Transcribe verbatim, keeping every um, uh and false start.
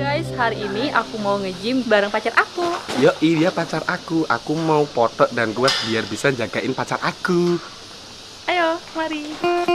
Guys, hari ini aku mau nge-gym bareng pacar aku. Yo, iya pacar aku. Aku mau potok dan kuat biar bisa jagain pacar aku. Ayo, mari.